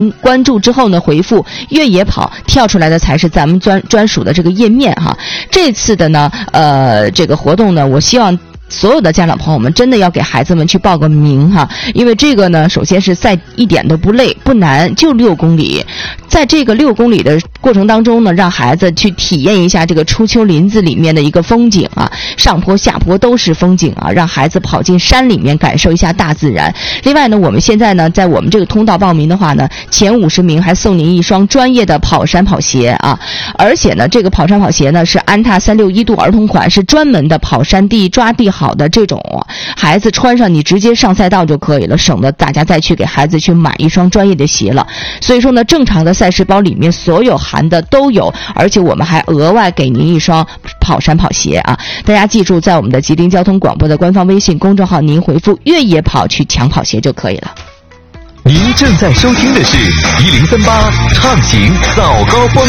关注之后呢，回复越野跑，跳出来的才是咱们专属的这个页面哈。这次的呢，这个活动呢，我希望所有的家长朋友们真的要给孩子们去报个名哈，因为这个呢，首先是赛一点都不累不难，就6公里，在这个6公里的过程当中呢，让孩子去体验一下这个初秋林子里面的一个风景啊，上坡下坡都是风景啊，让孩子跑进山里面感受一下大自然。另外呢，我们现在呢，在我们这个通道报名的话呢，前50名还送您一双专业的跑山跑鞋啊，而且呢，这个跑山跑鞋呢是安踏361度儿童款，是专门的跑山地抓地好的这种，孩子穿上你直接上赛道就可以了，省得大家再去给孩子去买一双专业的鞋了。所以说呢，正常的赛事包里面所有含的都有，而且我们还额外给您一双跑山跑鞋啊！大家记住，在我们的吉林交通广播的官方微信公众号，您回复“越野跑”去抢跑鞋就可以了。 您正在收听的是1038畅行早高峰。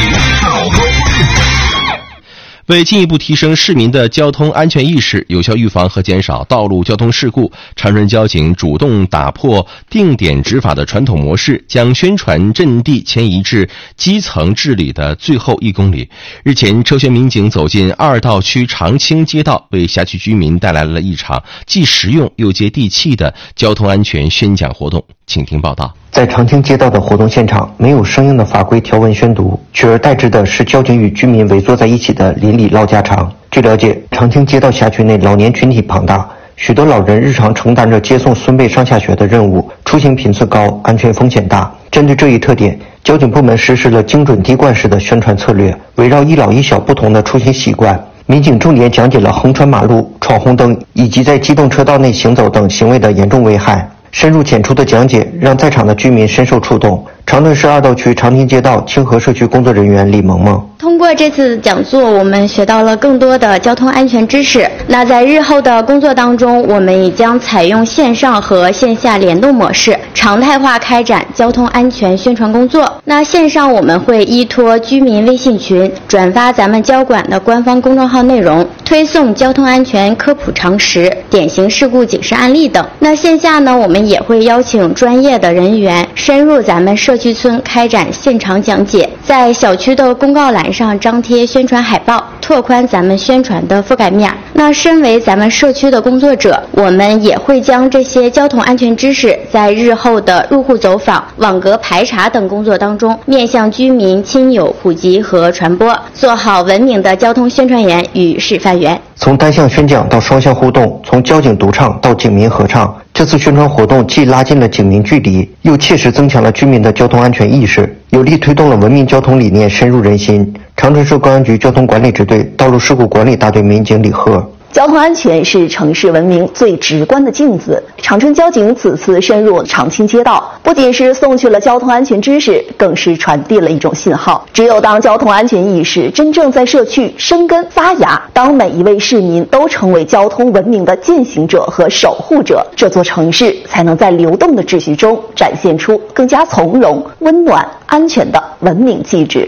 为进一步提升市民的交通安全意识，有效预防和减少道路交通事故，长春交警主动打破定点执法的传统模式，将宣传阵地迁移至基层治理的最后1公里。日前，车宣民警走进2道区长青街道，为辖区居民带来了一场既实用又接地气的交通安全宣讲活动。请听报道。 在长青街道的活动现场，没有生硬的法规条文宣读，取而代之的是交警与居民围坐在一起的邻里唠家常。据了解，长青街道辖区内老年群体庞大，许多老人日常承担着接送孙辈上下学的任务，出行频次高，安全风险大。针对这一特点，交警部门实施了精准滴灌式的宣传策略，围绕一老一小不同的出行习惯，民警重点讲解了横穿马路、闯红灯以及在机动车道内行走等行为的严重危害。深入浅出的讲解让在场的居民深受触动。长春市2道区长青街道清河社区工作人员李萌萌， 通过这次讲座，我们学到了更多的交通安全知识。那在日后的工作当中，我们也将采用线上和线下联动模式，常态化开展交通安全宣传工作。那线上我们会依托居民微信群，转发咱们交管的官方公众号内容，推送交通安全科普常识、典型事故警示案例等。那线下呢，我们也会邀请专业的人员深入咱们社区村开展现场讲解，在小区的公告栏上张贴宣传海报，拓宽咱们宣传的覆盖面。那身为咱们社区的工作者，我们也会将这些交通安全知识在日后的入户走访、网格排查等工作当中，面向居民亲友普及和传播，做好文明的交通宣传员与示范员。 从单向宣讲到双向互动，从交警独唱到警民合唱，这次宣传活动既拉近了警民距离，又切实增强了居民的交通安全意识，有力推动了文明交通理念深入人心。长春市公安局交通管理支队道路事故管理大队民警李贺， 交通安全是城市文明最直观的镜子。长春交警此次深入长青街道，不仅是送去了交通安全知识，更是传递了一种信号。只有当交通安全意识真正在社区生根发芽，当每一位市民都成为交通文明的践行者和守护者，这座城市才能在流动的秩序中展现出更加从容、温暖、安全的文明气质。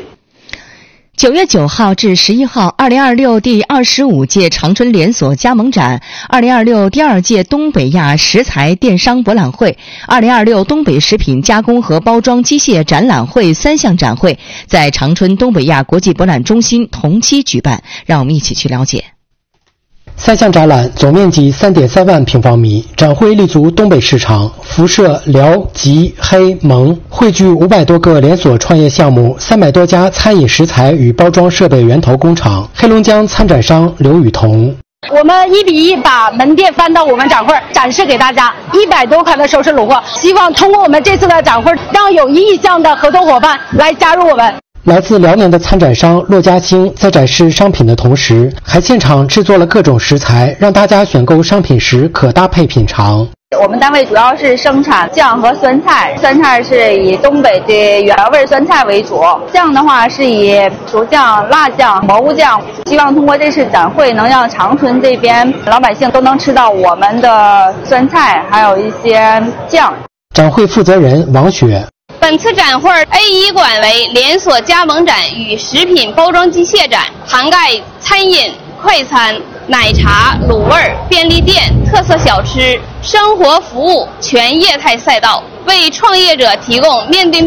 9月9号至11号，2026第25届长春连锁加盟展，2026第2届东北亚食材电商博览会，2026东北食品加工和包装机械展览会3项展会在长春东北亚国际博览中心同期举办。让我们一起去了解。 3项展览总面积3.3万平方米，展会立足东北市场，辐射辽、吉、黑、蒙，汇聚500多个连锁创业项目，300多家餐饮食材与包装设备源头工厂。黑龙江参展商刘雨桐， 我们1比1把门店搬到我们展会展示给大家，100多款的首饰卤货，希望通过我们这次的展会，让有意向的合作伙伴来加入我们。 来自辽宁的参展商骆家兴在展示商品的同时，还现场制作了各种食材，让大家选购商品时可搭配品尝。 我们单位主要是生产酱和酸菜，酸菜是以东北的原味酸菜为主，酱的话是以熟酱、辣酱、蘑菇酱。希望通过这次展会，能让长春这边老百姓都能吃到我们的酸菜，还有一些酱。 展会负责人王雪， 本次展会 A1 馆为连锁加盟展与食品包装机械展，涵盖餐饮、快餐、奶茶、卤味、便利店、特色小吃、生活服务全业态赛道， 为创业者提供面对